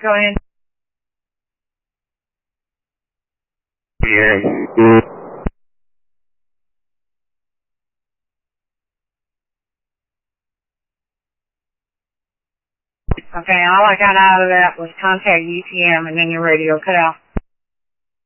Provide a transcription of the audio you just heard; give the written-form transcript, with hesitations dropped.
Go ahead. Yeah. Okay, all I got out of that was contact UTM and then your radio cut out.